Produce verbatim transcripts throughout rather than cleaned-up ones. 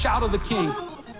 shout of the King.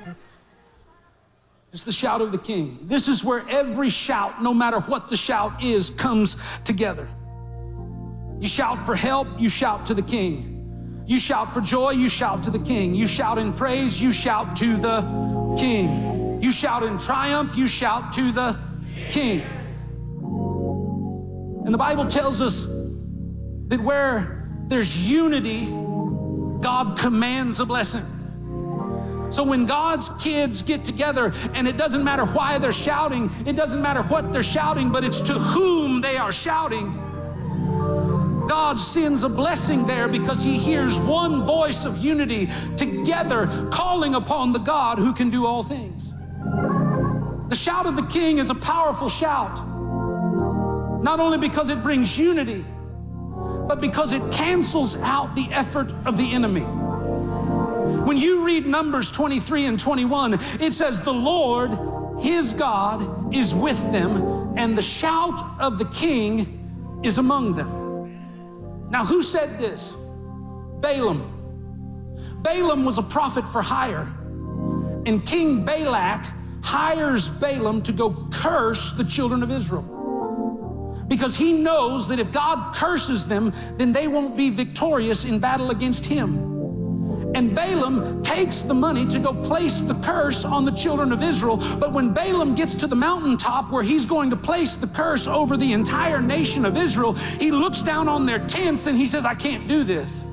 It's the shout of the King. This is where every shout, no matter what the shout is, comes together. You shout for help, you shout to the King. You shout for joy, you shout to the King. You shout in praise, you shout to the King. You shout in triumph, you shout to the King. And the Bible tells us that where there's unity, God commands a blessing. So when God's kids get together, and it doesn't matter why they're shouting, it doesn't matter what they're shouting, but it's to whom they are shouting, God sends a blessing there because he hears one voice of unity together calling upon the God who can do all things. The shout of the King is a powerful shout, not only because it brings unity, but because it cancels out the effort of the enemy. When you read Numbers twenty-three and twenty-one, it says, the Lord, his God, is with them, and the shout of the King is among them. Now, who said this? Balaam. Balaam was a prophet for hire, and King Balak hires Balaam to go curse the children of Israel, because he knows that if God curses them, then they won't be victorious in battle against him. And Balaam takes the money to go place the curse on the children of Israel. But when Balaam gets to the mountaintop where he's going to place the curse over the entire nation of Israel, he looks down on their tents and he says, I can't do this.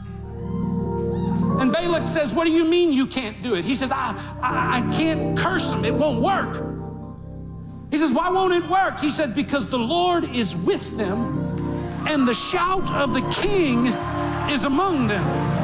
And Balak says, what do you mean you can't do it? He says, I, I, I can't curse them. It won't work. He says, why won't it work? He said, because the Lord is with them, and the shout of the King is among them.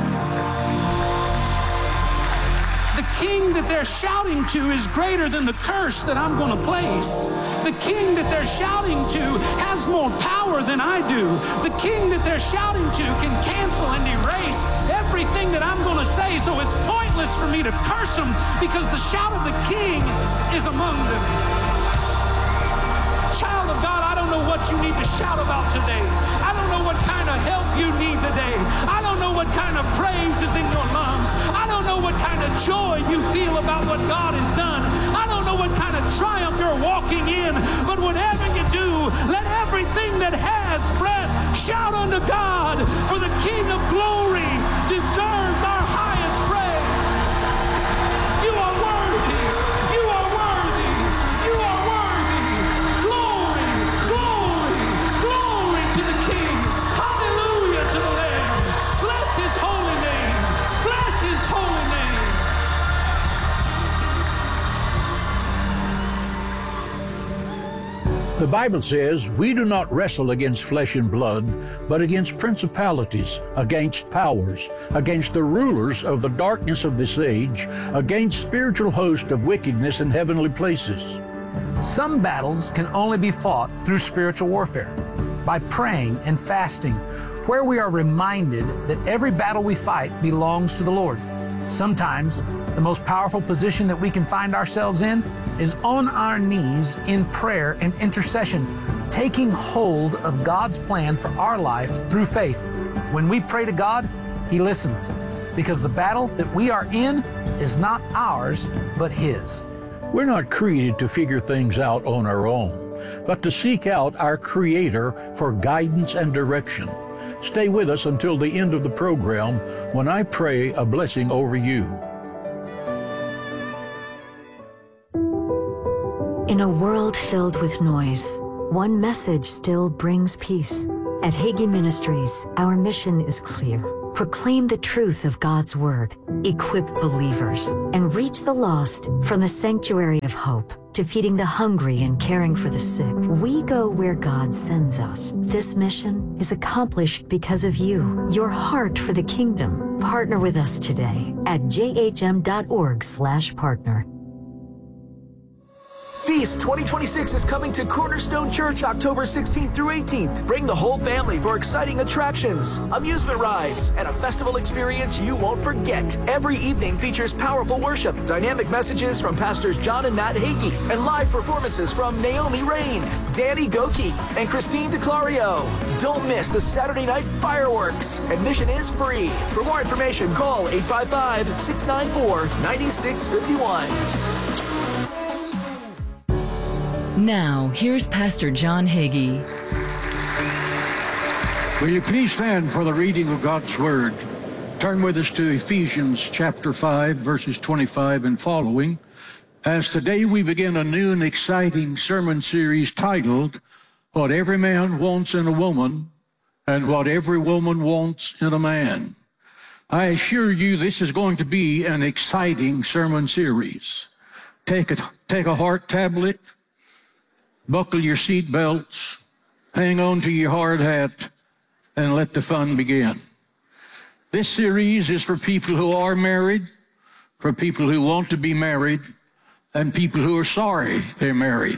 The King that they're shouting to is greater than the curse that I'm going to place. The King that they're shouting to has more power than I do. The King that they're shouting to can cancel and erase everything that I'm going to say, so it's pointless for me to curse them because the shout of the King is among them. Child of God, I don't know what you need to shout about today. I don't know what kind of help you need today. I don't know what kind of praise is in your lungs. I don't know what kind of joy you feel about what God has done. I don't know what kind of triumph you're walking in. But whatever you do, let everything that has breath shout unto God, for the King of glory deserves our highest praise. You are worthy. You are worthy. You are worthy. Glory, glory, glory to the King. Hallelujah to the Lamb. Bless his holy name. Bless his holy name. The Bible says we do not wrestle against flesh and blood, but against principalities, against powers, against the rulers of the darkness of this age, against spiritual hosts of wickedness in heavenly places. Some battles can only be fought through spiritual warfare, by praying and fasting, where we are reminded that every battle we fight belongs to the Lord. Sometimes the most powerful position that we can find ourselves in is on our knees in prayer and intercession, taking hold of God's plan for our life through faith. When we pray to God, He listens, because the battle that we are in is not ours, but His. We're not created to figure things out on our own, but to seek out our Creator for guidance and direction. Stay with us until the end of the program when I pray a blessing over you. In a world filled with noise, one message still brings peace. At Hagee Ministries, our mission is clear. Proclaim the truth of God's Word, equip believers, and reach the lost from the sanctuary of hope to feeding the hungry and caring for the sick. We go where God sends us. This mission is accomplished because of you, your heart for the kingdom. Partner with us today at j h m dot org slash partner. Feast twenty twenty-six is coming to Cornerstone Church October sixteenth through eighteenth. Bring the whole family for exciting attractions, amusement rides, and a festival experience you won't forget. Every evening features powerful worship, dynamic messages from Pastors John and Matt Hagee, and live performances from Naomi Rain, Danny Goki, and Christine DeClario. Don't miss the Saturday night fireworks. Admission is free. For more information, call eight five five, six nine four, nine six five one. Now, here's Pastor John Hagee. Will you please stand for the reading of God's Word? Turn with us to Ephesians chapter five, verses twenty-five and following, as today we begin a new and exciting sermon series titled, What Every Man Wants in a Woman and What Every Woman Wants in a Man. I assure you this is going to be an exciting sermon series. Take a, take a heart tablet, buckle your seat belts, hang on to your hard hat, and let the fun begin. This series is for people who are married, for people who want to be married, and people who are sorry they're married.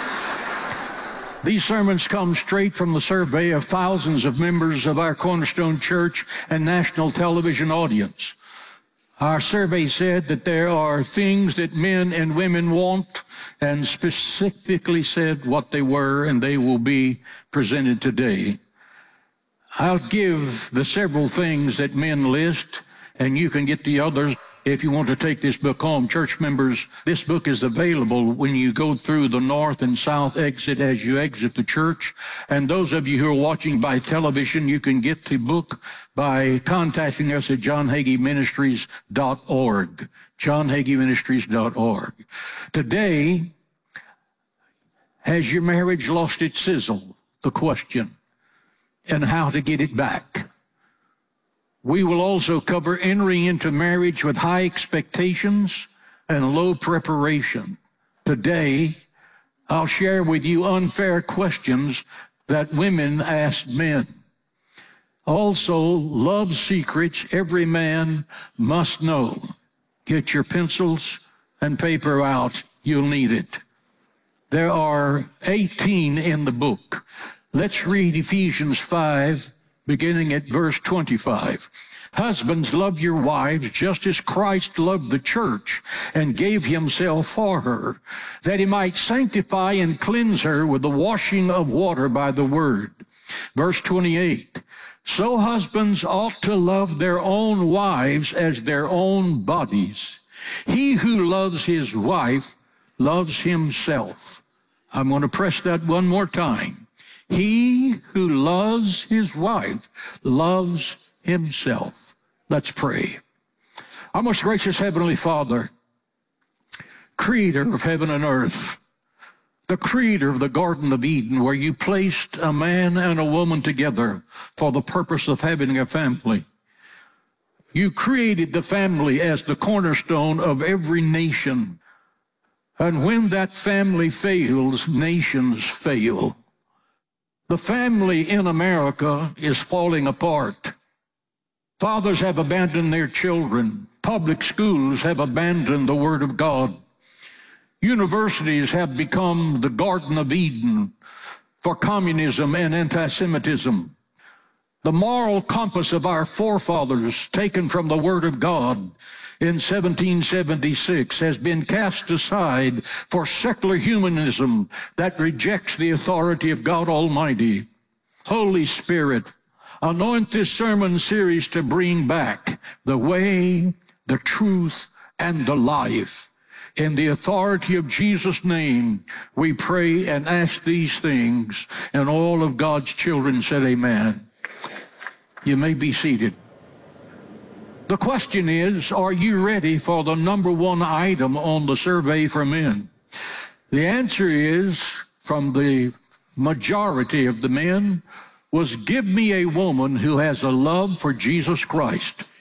These sermons come straight from the survey of thousands of members of our Cornerstone Church and national television audience. Our survey said that there are things that men and women want, and specifically said what they were, and they will be presented today. I'll give the several things that men list, and you can get the others if you want to take this book home. Church members, this book is available when you go through the north and south exit as you exit the church. And those of you who are watching by television, you can get the book by contacting us at john hagee ministries dot org. john hagee ministries dot org. Today, has your marriage lost its sizzle? The question, and how to get it back. We will also cover entering into marriage with high expectations and low preparation. Today, I'll share with you unfair questions that women ask men. Also, love secrets every man must know. Get your pencils and paper out. You'll need it. There are eighteen in the book. Let's read Ephesians five, beginning at verse twenty-five. Husbands, love your wives just as Christ loved the church and gave himself for her, that he might sanctify and cleanse her with the washing of water by the word. Verse twenty-eight. So husbands ought to love their own wives as their own bodies. He who loves his wife loves himself. I'm going to press that one more time. He who loves his wife loves himself. Let's pray. Our most gracious Heavenly Father, creator of heaven and earth, the creator of the Garden of Eden, where you placed a man and a woman together for the purpose of having a family. You created the family as the cornerstone of every nation. And when that family fails, nations fail. The family in America is falling apart. Fathers have abandoned their children. Public schools have abandoned the Word of God. Universities have become the Garden of Eden for communism and anti-Semitism. The moral compass of our forefathers, taken from the Word of God in seventeen seventy-six, has been cast aside for secular humanism that rejects the authority of God Almighty. Holy Spirit, anoint this sermon series to bring back the way, the truth, and the life. In the authority of Jesus' name, we pray and ask these things, and all of God's children said amen. You may be seated. The question is, are you ready for the number one item on the survey for men? The answer is, from the majority of the men, was give me a woman who has a love for Jesus Christ.